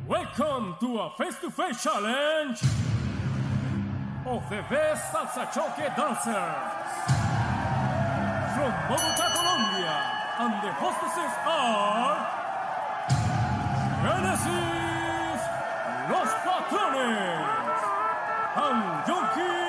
Welcome to a face-to-face challenge of the best salsa choque dancers from Bogota, Colombia, and the hostesses are Genesis Los Patrones and Yonki